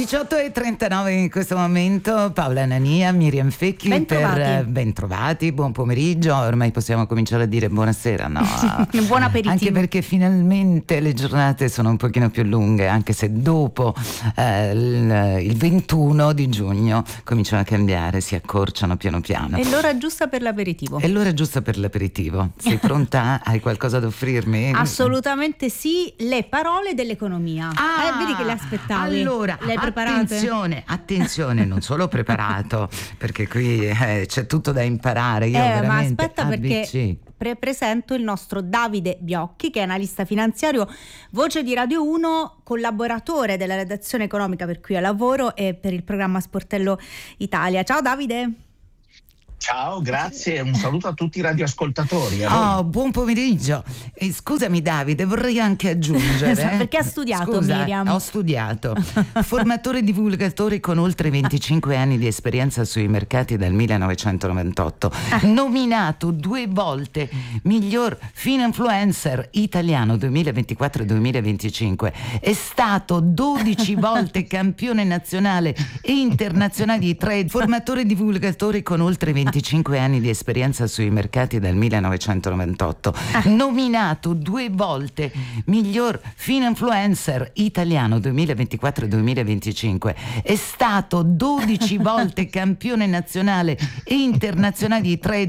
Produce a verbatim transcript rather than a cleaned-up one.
diciotto e trentanove in questo momento. Paola Nania, Miriam Fecchi, ben trovati. per ben trovati, buon pomeriggio. Ormai possiamo cominciare a dire buonasera, no? Buon aperitivo. Anche perché finalmente le giornate sono un pochino più lunghe, anche se dopo eh, il, il ventuno di giugno cominciano a cambiare, si accorciano piano piano. È l'ora giusta per l'aperitivo. È l'ora giusta per l'aperitivo. Sei pronta? Hai qualcosa da offrirmi? Assolutamente sì, le parole dell'economia. Ah, eh, vedi che le aspettavi. Allora, le hai preparate? attenzione, attenzione, non solo preparato, perché qui eh, c'è tutto da imparare. Io Eh, veramente ma aspetta, A B C. perché pre- presento il nostro Davide Biocchi, che è analista finanziario, voce di Radio uno, collaboratore della redazione economica per cui io lavoro e per il programma Sportello Italia. Ciao Davide. Ciao, grazie e un saluto a tutti i radioascoltatori. Oh, buon pomeriggio. Eh, scusami Davide, vorrei anche aggiungere. Perché ha studiato, Scusa, Miriam? Ho studiato. Formatore divulgatore con oltre venticinque anni di esperienza sui mercati dal millenovecentonovantotto. Nominato due volte miglior finfluencer italiano duemilaventiquattro duemilaventicinque. È stato dodici volte campione nazionale e internazionale di trade. Formatore divulgatore con oltre venticinque anni di esperienza sui mercati dal millenovecentonovantotto, nominato due volte miglior finfluencer italiano duemilaventiquattro duemilaventicinque, è stato dodici volte campione nazionale e internazionale di trade